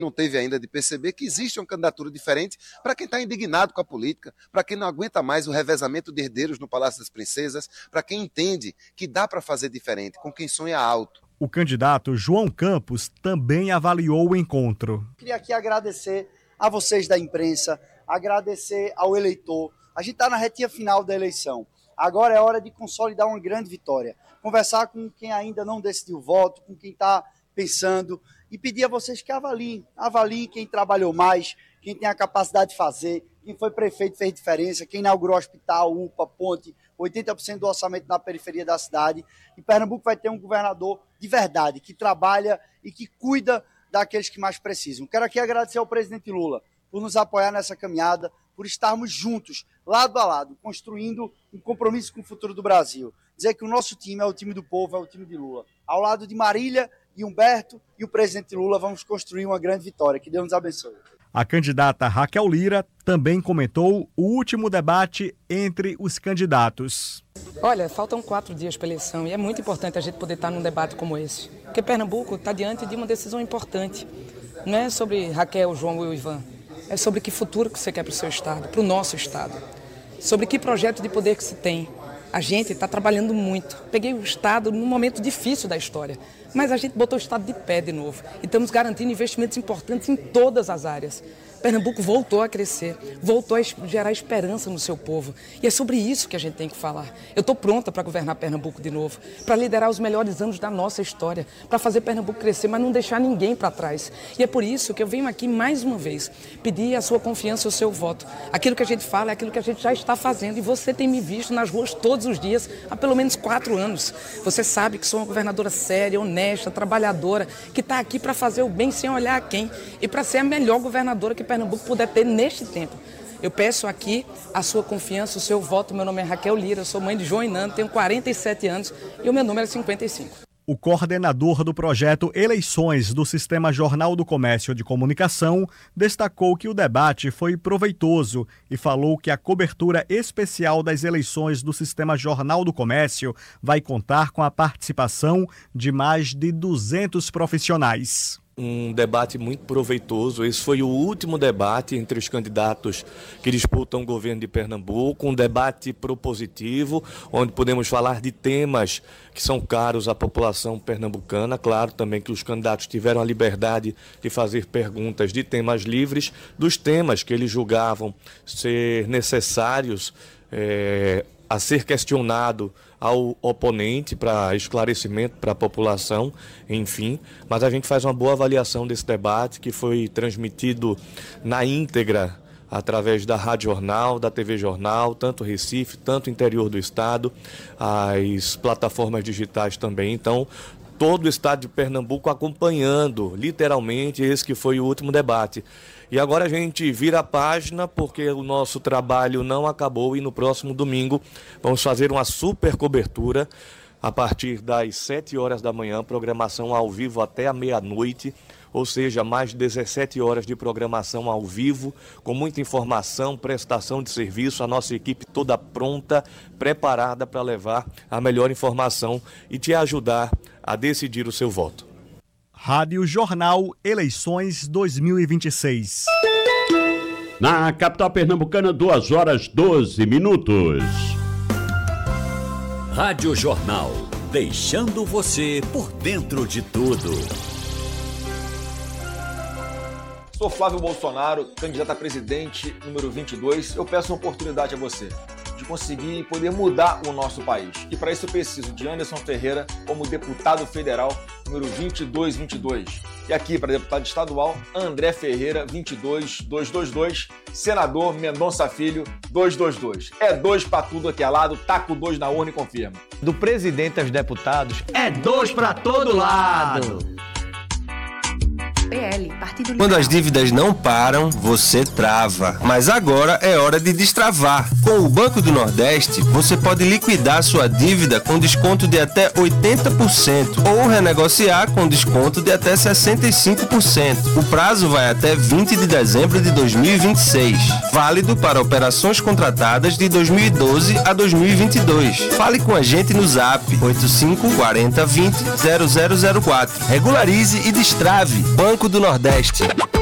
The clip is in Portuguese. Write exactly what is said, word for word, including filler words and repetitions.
não teve ainda de perceber que existe uma candidatura diferente para quem está indignado com a política, para quem não aguenta mais o revezamento de herdeiros no Palácio das Princesas, para quem entende que dá para fazer diferente, com quem sonha alto. O candidato João Campos também avaliou o encontro. Queria aqui agradecer a vocês da imprensa, agradecer ao eleitor. A gente está na retinha final da eleição. Agora é hora de consolidar uma grande vitória. Conversar com quem ainda não decidiu o voto, com quem está pensando, e pedir a vocês que avaliem, avaliem quem trabalhou mais, quem tem a capacidade de fazer, quem foi prefeito fez diferença, quem inaugurou hospital, U P A, ponte, oitenta por cento do orçamento na periferia da cidade. E Pernambuco vai ter um governador de verdade, que trabalha e que cuida daqueles que mais precisam. Quero aqui agradecer ao presidente Lula por nos apoiar nessa caminhada, por estarmos juntos, lado a lado, construindo um compromisso com o futuro do Brasil. Dizer que o nosso time é o time do povo, é o time de Lula. Ao lado de Marília e Humberto e o presidente Lula, vamos construir uma grande vitória. Que Deus nos abençoe. A candidata Raquel Lira também comentou o último debate entre os candidatos. Olha, faltam quatro dias para a eleição e é muito importante a gente poder estar num debate como esse. Porque Pernambuco está diante de uma decisão importante. Não é sobre Raquel, João e o Ivan. É sobre que futuro que você quer para o seu estado, para o nosso estado. Sobre que projeto de poder que se tem. A gente está trabalhando muito. Peguei o estado num momento difícil da história, mas a gente botou o estado de pé de novo. E estamos garantindo investimentos importantes em todas as áreas. Pernambuco voltou a crescer, voltou a gerar esperança no seu povo. E é sobre isso que a gente tem que falar. Eu estou pronta para governar Pernambuco de novo, para liderar os melhores anos da nossa história, para fazer Pernambuco crescer, mas não deixar ninguém para trás. E é por isso que eu venho aqui mais uma vez pedir a sua confiança e o seu voto. Aquilo que a gente fala é aquilo que a gente já está fazendo e você tem me visto nas ruas todos os dias há pelo menos quatro anos. Você sabe que sou uma governadora séria, honesta, trabalhadora, que está aqui para fazer o bem sem olhar a quem e para ser a melhor governadora que Pernambuco puder ter neste tempo. Eu peço aqui a sua confiança, o seu voto. Meu nome é Raquel Lira, eu sou mãe de João Inando, tenho quarenta e sete anos e o meu número é cinquenta e cinco. O coordenador do projeto Eleições do Sistema Jornal do Comércio de Comunicação destacou que o debate foi proveitoso e falou que a cobertura especial das eleições do Sistema Jornal do Comércio vai contar com a participação de mais de duzentos profissionais. Um debate muito proveitoso. Esse foi o último debate entre os candidatos que disputam o governo de Pernambuco, um debate propositivo, onde podemos falar de temas que são caros à população pernambucana. Claro também que os candidatos tiveram a liberdade de fazer perguntas de temas livres, dos temas que eles julgavam ser necessários é, a ser questionado ao oponente para esclarecimento para a população, enfim. Mas a gente faz uma boa avaliação desse debate que foi transmitido na íntegra através da Rádio Jornal, da T V Jornal, tanto Recife, tanto interior do estado, as plataformas digitais também. Então, todo o estado de Pernambuco acompanhando, literalmente, esse que foi o último debate. E agora a gente vira a página porque o nosso trabalho não acabou e no próximo domingo vamos fazer uma super cobertura a partir das sete horas da manhã, programação ao vivo até a meia-noite, ou seja, mais de dezessete horas de programação ao vivo, com muita informação, prestação de serviço, a nossa equipe toda pronta, preparada para levar a melhor informação e te ajudar a decidir o seu voto. Rádio Jornal Eleições dois mil e vinte e seis. Na capital pernambucana, duas horas e doze minutos. Rádio Jornal, deixando você por dentro de tudo. Sou Flávio Bolsonaro, candidato a presidente número vinte e dois. Eu peço uma oportunidade a você de conseguir poder mudar o nosso país. E para isso eu preciso de Anderson Ferreira como deputado federal número vinte e dois vinte e dois. E aqui para deputado estadual, André Ferreira vinte e dois duzentos e vinte e dois, senador Mendonça Filho duzentos e vinte e dois. É dois para tudo aqui ao lado, taco dois na urna e confirma. Do presidente aos deputados, é dois para todo lado. P L, Partido Liberal. Quando as dívidas não param, você trava. Mas agora é hora de destravar. Com o Banco do Nordeste, você pode liquidar sua dívida com desconto de até oitenta por cento ou renegociar com desconto de até sessenta e cinco por cento. O prazo vai até vinte de dezembro de dois mil e vinte e seis. Válido para operações contratadas de dois mil e doze a dois mil e vinte e dois. Fale com a gente no Zap oito cinco quatro zero vinte zero zero zero quatro. Regularize e destrave. Banco Banco do Nordeste.